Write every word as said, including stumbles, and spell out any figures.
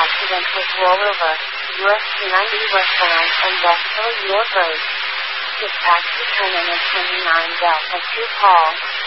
accident was rollover, U S two ninety westbound and Bethel York Road. Dispatch to Terminal twenty-nine Delta two call.